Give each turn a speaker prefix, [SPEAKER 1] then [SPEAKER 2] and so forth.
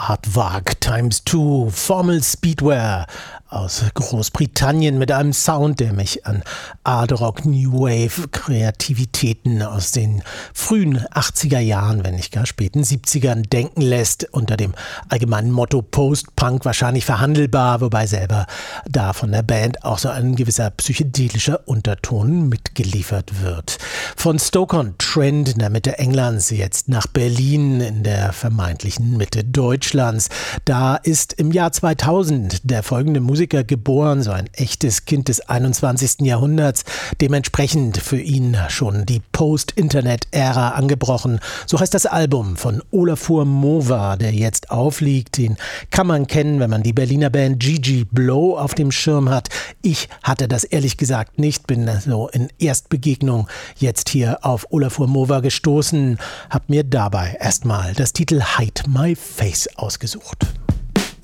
[SPEAKER 1] Hardwag x2 Formel Speedwear aus Großbritannien mit einem Sound, der mich an Art Rock, New Wave Kreativitäten aus den frühen 80er Jahren, wenn nicht gar späten 70ern denken lässt, unter dem allgemeinen Motto Post-Punk wahrscheinlich verhandelbar, wobei selber da von der Band auch so ein gewisser psychedelischer Unterton mitgeliefert wird. Von Stoke-on-Trent in der Mitte Englands jetzt nach Berlin in der vermeintlichen Mitte Deutschlands. Da ist im Jahr 2000 der folgende Musiker geboren, so ein echtes Kind des 21. Jahrhunderts, dementsprechend für ihn schon die Post-Internet-Ära angebrochen. So heißt das Album von Olafur Mova, der jetzt aufliegt. Den kann man kennen, wenn man die Berliner Band Gigi Blow auf dem Schirm hat. Ich hatte das ehrlich gesagt nicht, bin so in Erstbegegnung jetzt hier auf Olafur Mova gestoßen, habe mir dabei erstmal das Titel Hide My Face ausgesucht.